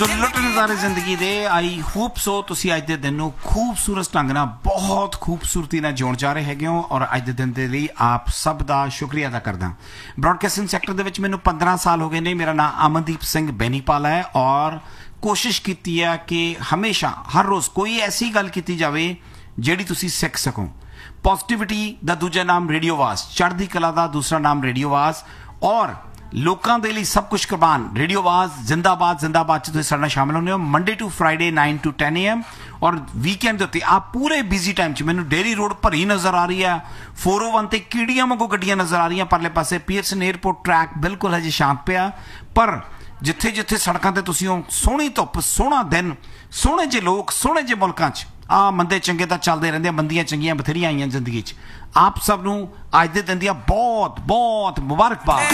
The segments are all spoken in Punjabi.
ਸੋ ਲੁੱਟ ਨਜ਼ਾਰੇ ਜ਼ਿੰਦਗੀ ਦੇ ਆਈ ਹੋਪ ਸੋ ਤੁਸੀਂ ਅੱਜ ਦੇ ਦਿਨ ਨੂੰ ਖੂਬਸੂਰਤ ਢੰਗ ਨਾਲ ਬਹੁਤ ਖੂਬਸੂਰਤੀ ਨਾਲ ਜਿਉਣ ਜਾ ਰਹੇ ਹੈਗੇ ਹੋ ਔਰ ਅੱਜ ਦੇ ਦਿਨ ਦੇ ਲਈ ਆਪ ਸਭ ਦਾ ਸ਼ੁਕਰੀਆ ਅਦਾ ਕਰਦਾ। ਬ੍ਰੌਡਕਾਸਟਿੰਗ ਸੈਕਟਰ ਦੇ ਵਿੱਚ ਮੈਨੂੰ 15 ਸਾਲ ਹੋ ਗਏ ਨੇ। ਮੇਰਾ ਨਾਮ ਅਮਨਦੀਪ ਸਿੰਘ ਬੈਨੀਪਾਲ ਹੈ ਔਰ ਕੋਸ਼ਿਸ਼ ਕੀਤੀ ਹੈ ਕਿ ਹਮੇਸ਼ਾ ਹਰ ਰੋਜ਼ ਕੋਈ ਐਸੀ ਗੱਲ ਕੀਤੀ ਜਾਵੇ ਜਿਹੜੀ ਤੁਸੀਂ ਸਿੱਖ ਸਕੋ। ਪੋਜ਼ਿਟਿਵਿਟੀ ਦਾ ਦੂਜਾ ਨਾਮ ਰੇਡੀਓ ਆਵਾਜ਼, ਚੜ੍ਹਦੀ ਕਲਾ ਦਾ ਦੂਸਰਾ ਨਾਮ ਰੇਡੀਓ ਆਵਾਜ਼ ਔਰ ਲੋਕਾਂ ਦੇ ਲਈ ਸਭ ਕੁਝ ਕੁਰਬਾਨ ਰੇਡੀਓ ਆਵਾਜ਼ ਜ਼ਿੰਦਾਬਾਦ ਜ਼ਿੰਦਾਬਾਦ 'ਚ ਤੁਸੀਂ ਸਾਡੇ ਨਾਲ ਸ਼ਾਮਿਲ ਹੁੰਦੇ ਹੋ Monday to Friday 9 to 10 AM ਔਰ ਵੀਕਐਂਡ ਦੇ ਉੱਤੇ ਆ ਪੂਰੇ ਬਿਜ਼ੀ ਟਾਈਮ 'ਚ ਮੈਨੂੰ ਡੇਰੀ ਰੋਡ ਭਰੀ ਨਜ਼ਰ ਆ ਰਹੀ ਹੈ। 401 ਤੇ ਕੀੜੀਆਂ ਵਾਂਗੂ ਗੱਡੀਆਂ ਨਜ਼ਰ ਆ ਰਹੀਆਂ ਪਰਲੇ ਪਾਸੇ। ਪੀਅਰਸਨ ਏਅਰਪੋਰਟ ਟਰੈਕ ਬਿਲਕੁਲ ਹਜੇ ਸ਼ਾਂਤ ਪਿਆ ਪਰ ਜਿੱਥੇ ਜਿੱਥੇ ਸੜਕਾਂ ਤੇ ਤੁਸੀਂ ਉਹ ਸੋਹਣੀ ਧੁੱਪ ਸੋਹਣਾ ਦਿਨ ਸੋਹਣੇ ਜਿਹੇ ਲੋਕ ਸੋਹਣੇ ਜਿਹੇ ਮੁਲਕਾਂ 'ਚ ਆ ਮੰਦੇ ਚੰਗੇ ਤਾਂ ਚੱਲਦੇ ਰਹਿੰਦੇ ਮੰਦੀਆਂ ਚੰਗੀਆਂ ਬਥੇਰੀਆਂ ਆਈਆਂ ਜ਼ਿੰਦਗੀ 'ਚ। ਆਪ ਸਭ ਨੂੰ ਅੱਜ ਦੇ ਦਿਨ ਦੀਆਂ ਬਹੁਤ ਬਹੁਤ ਮੁਬਾਰਕਬਾਦ।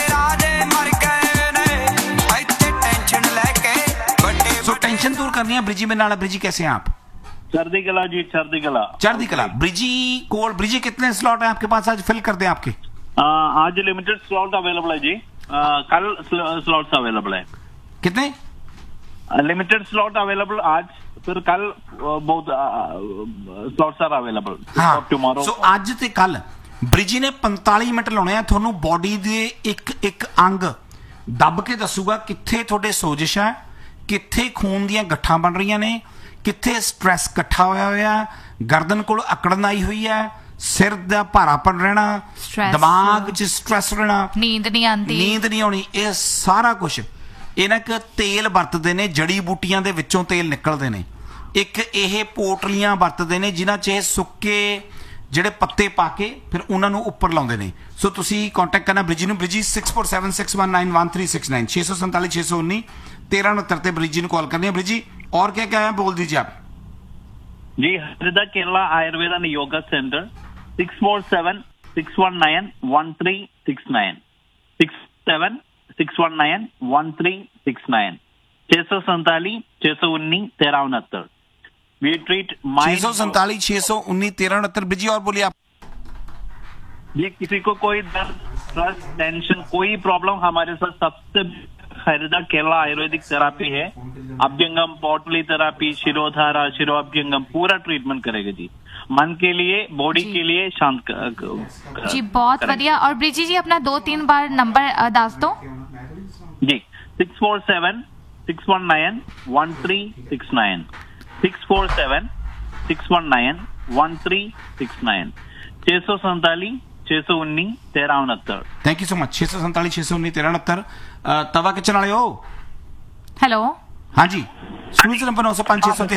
सो टेंशन दूर करनी है। ब्रिजी में नाला ब्रिजी कैसे हैं आप? चढ़दी कला जी, चढ़दी कला। चढ़दी कला ब्रिजी कोल ब्रिजी कितने स्लॉट है आपके पास? आज फिल कर दें आपके। आज लिमिटेड स्लॉट अवेलेबल है जी। कल स्लॉट्स अवेलेबल है। कितने लिमिटेड स्लॉट अवेलेबल आज, फिर कल बहुत स्लॉट्स आर अवेलेबल। हाँ टुमारो सो आज ते कल ब्रिजी ने 45 मिनट लाने हैं। थोनू बॉडी दे एक एक अंग दब के दसूगा कित्थे थोड़े सोजिश है, कित्थे खून ਦੀਆਂ ਗੱਠਾਂ ਬਣ ਰਹੀਆਂ ਨੇ, ਕਿੱਥੇ ਸਟ੍ਰੈਸ ਇਕੱਠਾ ਹੋਇਆ ਹੋਇਆ, ਗਰਦਨ ਕੋਲ ਅਕੜਨ ਆਈ ਹੋਈ ਹੈ, ਸਿਰ ਦਾ ਭਾਰਾਪਣ ਰਹਿਣਾ, ਦਿਮਾਗ 'ਚ ਸਟ੍ਰੈਸ ਰਹਿਣਾ, ਨੀਂਦ ਨਹੀਂ ਆਉਣੀ, ਇਹ ਸਾਰਾ ਕੁਝ ਇਹਨਾਂ ਇੱਕ ਤੇਲ ਵਰਤਦੇ ਨੇ, ਜੜੀ ਬੂਟੀਆਂ ਦੇ ਵਿੱਚੋਂ ਤੇਲ ਨਿਕਲਦੇ ਨੇ। ਇੱਕ ਇਹ ਪੋਟਲੀਆਂ ਵਰਤਦੇ ਨੇ ਜਿਨ੍ਹਾਂ 'ਚ ਇਹ ਸੁੱਕੇ ਜਿਹੜੇ ਪੱਤੇ ਪਾ ਕੇ ਫਿਰ ਉਹਨਾਂ ਨੂੰ ਉੱਪਰ ਲਾਉਂਦੇ ਨੇ। ਸੋ ਤੁਸੀਂ ਕੰਟੈਕਟ ਕਰਨਾ ਬ੍ਰਿਜੀ ਨੂੰ। ਬ੍ਰਿਜੀ 6476191369 647 619 1369 ਤੇ ਬ੍ਰਿਜੀ ਨੂੰ ਕਾਲ करनी है। ब्रिजी और क्या क्या है बोल दीजिए आप जी। हरिदा Kerala Ayurveda and yoga centre 6476191369 6761913669 647 619 1369। We treat mind 647 619 1369। Breezy और बोलिए आप जी। किसी को कोई दर्द स्ट्रेस टेंशन कोई प्रॉब्लम हमारे साथ सबसे हरिदा केरला आयुर्वेदिक थेरापी है। अभ्यंगम पॉटली थेरापी शिरोधारा शिरो अभ्यंगम पूरा ट्रीटमेंट करेगा जी। मन के लिए बॉडी के लिए शांत जी। बहुत बढ़िया। और ब्रिजी जी अपना 2-3 बार नंबर दस दो जी। 6476191369 6476191369 647 619 1369। Thank you so much. 647 619 1369। Tawa kitchen वाले हो? हेलो हाँ जी। Studio number 905 613